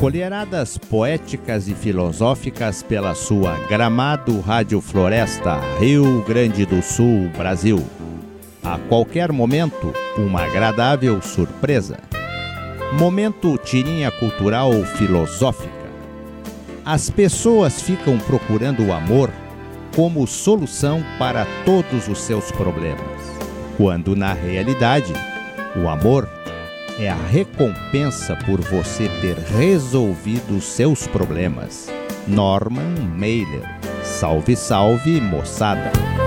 Colheradas poéticas e filosóficas pela sua Gramado Rádio Floresta, Rio Grande do Sul, Brasil. A qualquer momento, uma agradável surpresa. Momento tirinha cultural filosófica. As pessoas ficam procurando o amor como solução para todos os seus problemas, quando na realidade, o amor é a recompensa por você ter resolvido seus problemas. Norman Mailer. Salve, salve, moçada!